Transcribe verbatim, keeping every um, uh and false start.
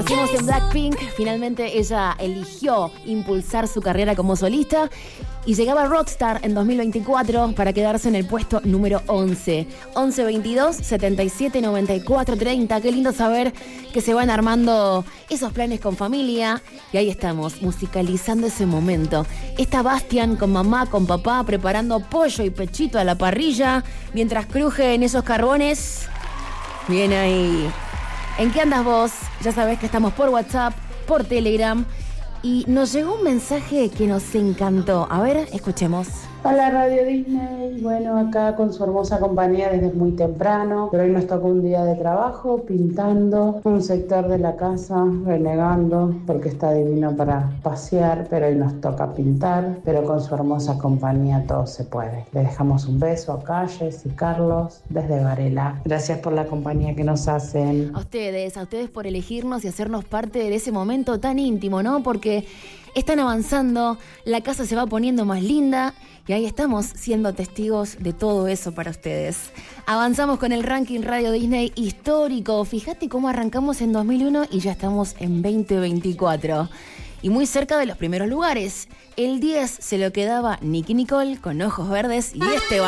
dijimos en Blackpink, finalmente ella eligió impulsar su carrera como solista y llegaba a Rockstar en dos mil veinticuatro para quedarse en el puesto número once. once veintidós setenta y siete noventa y cuatro treinta. Qué lindo saber que se van armando esos planes con familia. Y ahí estamos, musicalizando ese momento. Está Bastian con mamá, con papá, preparando pollo y pechito a la parrilla mientras crujen esos carbones. Bien ahí. ¿En qué andas vos? Ya sabés que estamos por WhatsApp, por Telegram. Y nos llegó un mensaje que nos encantó. A ver, escuchemos. Hola Radio Disney, bueno, acá con su hermosa compañía desde muy temprano, pero hoy nos tocó un día de trabajo pintando un sector de la casa, renegando porque está divino para pasear, pero hoy nos toca pintar, pero con su hermosa compañía todo se puede. Le dejamos un beso a Calles y Carlos desde Varela. Gracias por la compañía que nos hacen. A ustedes, a ustedes por elegirnos y hacernos parte de ese momento tan íntimo, ¿no? Porque están avanzando, la casa se va poniendo más linda y ahí estamos siendo testigos de todo eso para ustedes. Avanzamos con el ranking Radio Disney histórico. Fíjate cómo arrancamos en dos mil uno y ya estamos en veinte veinticuatro. Y muy cerca de los primeros lugares. El diez se lo quedaba Nicki Nicole con Ojos Verdes y este va